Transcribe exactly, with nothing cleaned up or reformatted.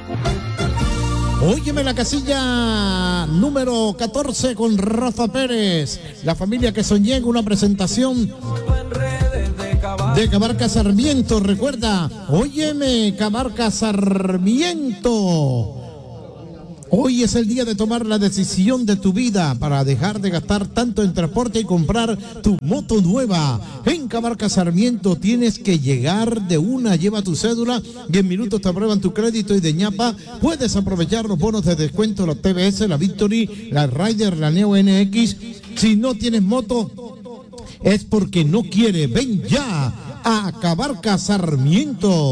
Óyeme la casilla número catorce con Rafa Pérez. La familia que soñé en una presentación de Cabarca Sarmiento. Recuerda, óyeme, Cabarca Sarmiento. Hoy es el día de tomar la decisión de tu vida para dejar de gastar tanto en transporte y comprar tu moto nueva. En Cabarca Sarmiento tienes que llegar de una, lleva tu cédula, diez minutos te aprueban tu crédito y de ñapa puedes aprovechar los bonos de descuento, la T V S, la Victory, la Rider, la Neo N X. Si no tienes moto es porque no quiere. Ven ya a Cabarca Sarmiento.